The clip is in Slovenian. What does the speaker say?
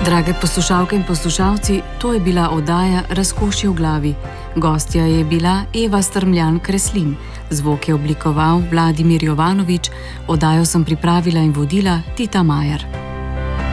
Drage poslušalke in poslušalci, to je bila oddaja Razkošje v glavi. Gostja je bila Eva Strmljan Kreslin, zvok je oblikoval Vladimir Jovanovič, oddajo sem pripravila in vodila Tita Majer.